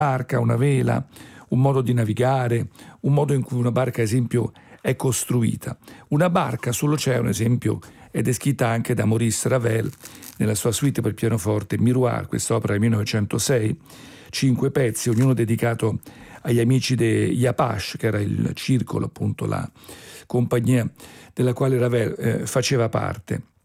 barca, una vela, un modo di navigare, un modo in cui una barca, ad esempio, è costruita. Una barca sull'oceano, ad esempio, è descritta anche da Maurice Ravel nella sua suite per pianoforte Miroir, quest'opera del 1906, 5 pezzi, ognuno dedicato agli amici degli Apache, che era il circolo, appunto, la compagnia della quale Ravel faceva parte.